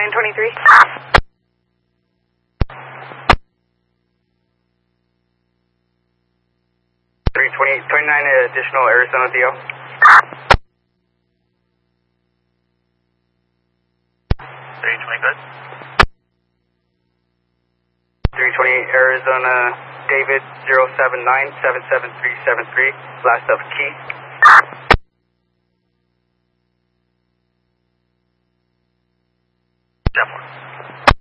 2923. 29 additional Arizona DO. 320 good. 320 Arizona David 079-77373, last of Key.